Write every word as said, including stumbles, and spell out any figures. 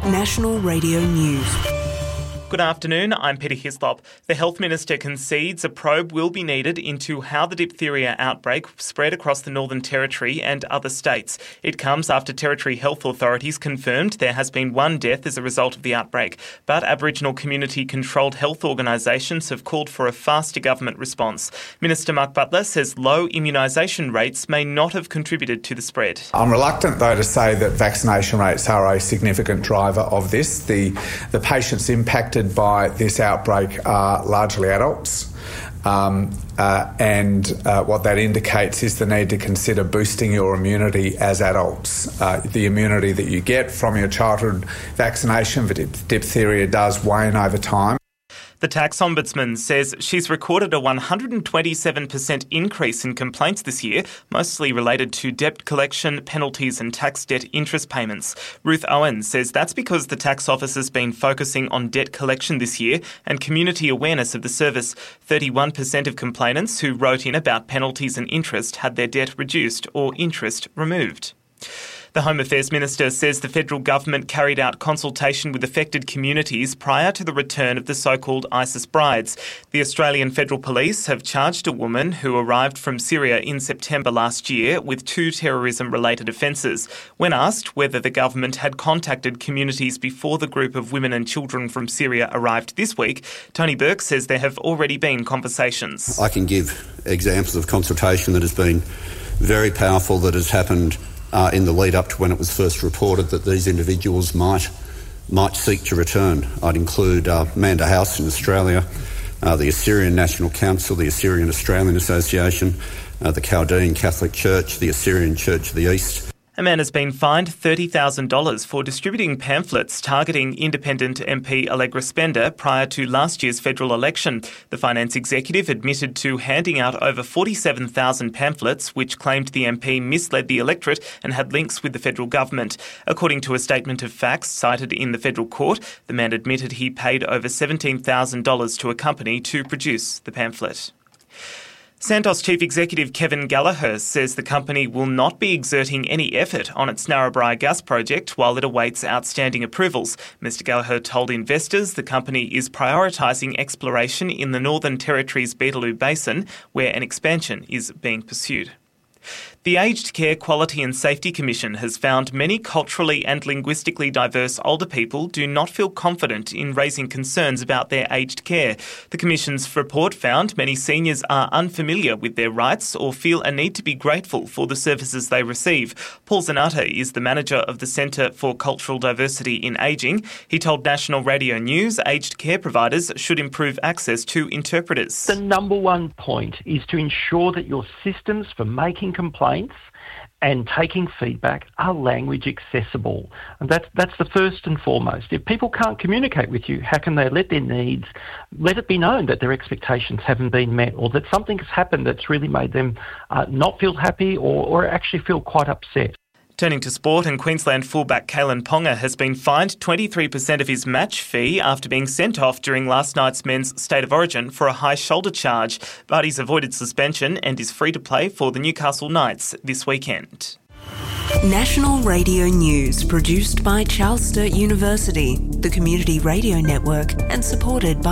National Radio News. Good afternoon, I'm Peter Hislop. The Health Minister concedes a probe will be needed into how the diphtheria outbreak spread across the Northern Territory and other states. It comes after Territory health authorities confirmed there has been one death as a result of the outbreak, but Aboriginal community-controlled health organisations have called for a faster government response. Minister Mark Butler says low immunisation rates may not have contributed to the spread. I'm reluctant, though, to say that vaccination rates are a significant driver of this. The, the patients impacted by this outbreak are largely adults, um, uh, and uh, what that indicates is the need to consider boosting your immunity as adults. Uh, the immunity that you get from your childhood vaccination for diphtheria does wane over time. The Tax Ombudsman says she's recorded a one hundred twenty-seven percent increase in complaints this year, mostly related to debt collection, penalties and tax debt interest payments. Ruth Owen says that's because the tax office has been focusing on debt collection this year and community awareness of the service. thirty-one percent of complainants who wrote in about penalties and interest had their debt reduced or interest removed. The Home Affairs Minister says the federal government carried out consultation with affected communities prior to the return of the so-called ISIS brides. The Australian Federal Police have charged a woman who arrived from Syria in September last year with two terrorism-related offences. When asked whether the government had contacted communities before the group of women and children from Syria arrived this week, Tony Burke says there have already been conversations. I can give examples of consultation that has been very powerful, that has happened Uh, in the lead up to when it was first reported that these individuals might might seek to return. I'd include uh, Manda House in Australia, uh, the Assyrian National Council, the Assyrian Australian Association, uh, the Chaldean Catholic Church, the Assyrian Church of the East. A man has been fined thirty thousand dollars for distributing pamphlets targeting independent M P Allegra Spender prior to last year's federal election. The finance executive admitted to handing out over forty-seven thousand pamphlets which claimed the M P misled the electorate and had links with the federal government. According to a statement of facts cited in the federal court, the man admitted he paid over seventeen thousand dollars to a company to produce the pamphlet. Santos Chief Executive Kevin Gallagher says the company will not be exerting any effort on its Narrabri gas project while it awaits outstanding approvals. Mr Gallagher told investors the company is prioritising exploration in the Northern Territory's Beetaloo Basin, where an expansion is being pursued. The Aged Care Quality and Safety Commission has found many culturally and linguistically diverse older people do not feel confident in raising concerns about their aged care. The Commission's report found many seniors are unfamiliar with their rights or feel a need to be grateful for the services they receive. Paul Zanata is the manager of the Centre for Cultural Diversity in Ageing. He told National Radio News aged care providers should improve access to interpreters. The number one point is to ensure that your systems for making complaints and taking feedback are language accessible. And that's, that's the first and foremost. If people can't communicate with you, how can they let their needs, let it be known that their expectations haven't been met or that something has happened that's really made them uh, not feel happy or, or actually feel quite upset. Turning to sport, and Queensland fullback Kalen Ponga has been fined twenty-three percent of his match fee after being sent off during last night's men's State of Origin for a high shoulder charge. But he's avoided suspension and is free to play for the Newcastle Knights this weekend. National Radio News, produced by Charles Sturt University, the Community Radio Network, and supported by